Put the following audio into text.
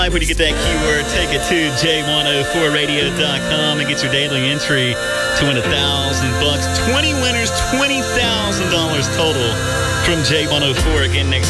When you get that keyword, take it to j104radio.com and get your daily entry to win $1,000. 20 winners, $20,000 total from J104 again next